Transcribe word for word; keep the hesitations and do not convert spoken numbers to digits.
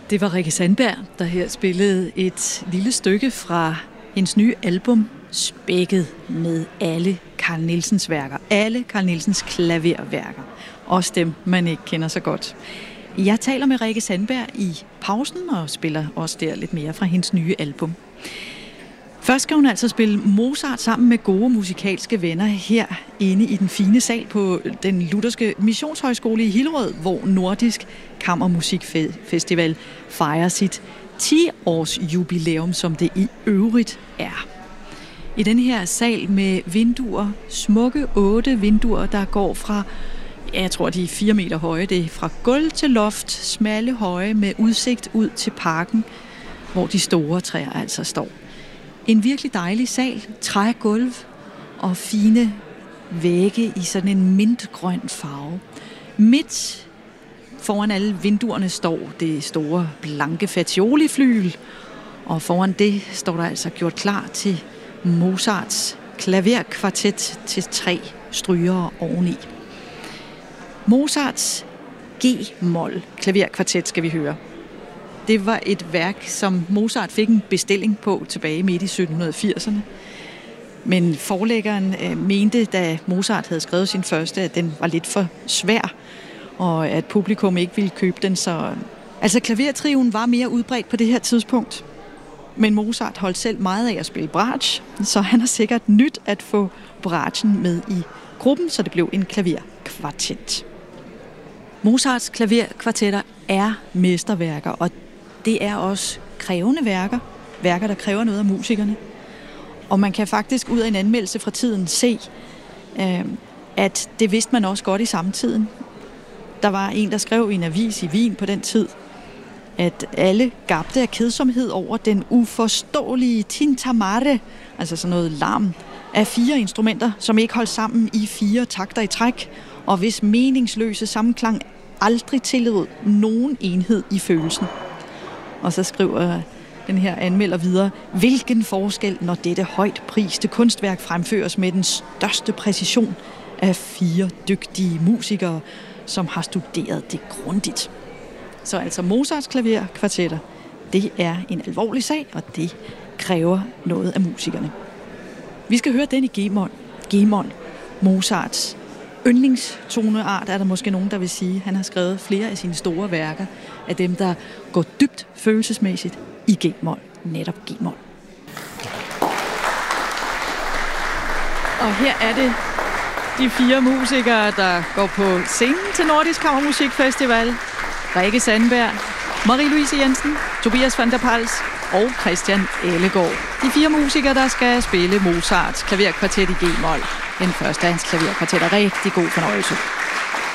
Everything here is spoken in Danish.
Det var Rikke Sandberg, der her spillede et lille stykke fra hendes nye album, spækket med alle Carl Nielsens værker. Alle Carl Nielsens klaverværker. Også dem, man ikke kender så godt. Jeg taler med Rikke Sandberg i pausen og spiller også der lidt mere fra hendes nye album. Først skal hun altså spille Mozart sammen med gode musikalske venner her inde i den fine sal på den lutherske missionshøjskole i Hillerød, hvor Nordisk Kammermusikfestival fejrer sit ti-års jubilæum, som det i øvrigt er. I den her sal med vinduer, smukke otte vinduer, der går fra, jeg tror de er fire meter høje, det er fra gulv til loft, smalle høje med udsigt ud til parken, hvor de store træer altså står. En virkelig dejlig sal, trægulv og fine vægge i sådan en mintgrøn farve. Midt foran alle vinduerne står det store blanke Fagioli-flygel, og foran det står der altså gjort klar til Mozarts klaverkvartet til tre strygere oveni. Mozarts G-mol klaverkvartet skal vi høre. Det var et værk, som Mozart fik en bestilling på tilbage midt i sytten firserne. Men forlæggeren øh, mente, da Mozart havde skrevet sin første, at den var lidt for svær, og at publikum ikke ville købe den. Så altså, klavertrioen var mere udbredt på det her tidspunkt. Men Mozart holdt selv meget af at spille bratsch, så han har sikkert nyt at få bratschen med i gruppen, så det blev en klaverkvartet. Mozarts klaverkvartetter er mesterværker, og det er også krævende værker, værker, der kræver noget af musikerne. Og man kan faktisk ud af en anmeldelse fra tiden se, øh, at det vidste man også godt i samtiden. Der var en, der skrev i en avis i Wien på den tid, at alle gabte af kedsomhed over den uforståelige tintamare, altså sådan noget larm, af fire instrumenter, som ikke holdt sammen i fire takter i træk, og hvis meningsløse sammenklang aldrig tillod nogen enhed i følelsen. Og så skriver den her anmelder videre, hvilken forskel, når dette højt priste kunstværk fremføres med den største præcision af fire dygtige musikere, som har studeret det grundigt. Så altså Mozarts klaverkvartetter, det er en alvorlig sag, og det kræver noget af musikerne. Vi skal høre den i G-mol. G-mol, Mozarts yndlingstoneart, er der måske nogen, der vil sige. Han har skrevet flere af sine store værker, af dem, der går dybt følelsesmæssigt i G-mol, netop G-mol. Og her er det de fire musikere, der går på scenen til Nordisk Kammermusikfestival. Rikke Sandberg, Marie-Louise Jensen, Tobias van der Pals og Christian Ellegaard. De fire musikere, der skal spille Mozarts klaverkvartet i G-mol. Den første af hans klaverkvartetter. Rigtig god fornøjelse.